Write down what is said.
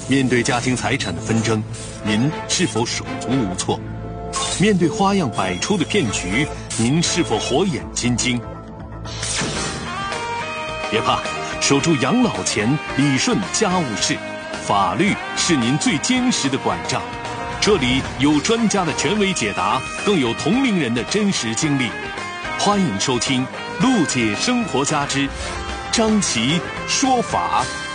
面对家庭财产的纷争，您是否手足无措？面对花样百出的骗局，您是否火眼金睛？别怕，守住养老钱，理顺家务事，法律是您最坚实的管杖。这里有专家的权威解答，更有同龄人的真实经历。欢迎收听《陆姐生活家之张琪说法》。